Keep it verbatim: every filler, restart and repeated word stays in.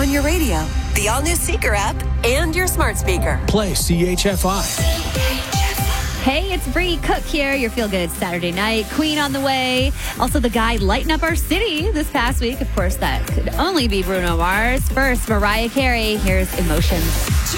on your radio, the all-new Seeker app, and your smart speaker. Play C H F I. Hey, it's Bree Cook here. Your Feel Good Saturday night. Queen on the way. Also, the guy lighting up our city this past week. Of course, that could only be Bruno Mars. First, Mariah Carey. Here's Emotions.